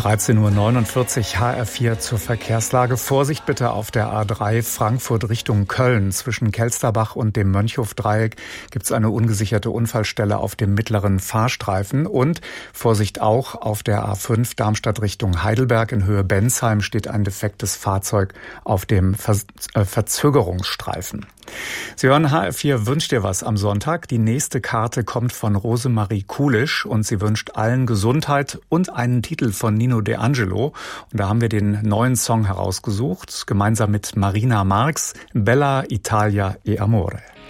13:49 Uhr HR4 zur Verkehrslage. Vorsicht bitte auf der A3 Frankfurt Richtung Köln. Zwischen Kelsterbach und dem Mönchhofdreieck gibt es eine ungesicherte Unfallstelle auf dem mittleren Fahrstreifen. Und Vorsicht auch auf der A5 Darmstadt Richtung Heidelberg. In Höhe Bensheim steht ein defektes Fahrzeug auf dem Verzögerungsstreifen. Sie hören HR4 Wünscht dir was am Sonntag. Die nächste Karte kommt von Rosemarie Kulisch und sie wünscht allen Gesundheit und einen Titel von Nino De Angelo. Und da haben wir den neuen Song herausgesucht, gemeinsam mit Marina Marx, Bella Italia e Amore.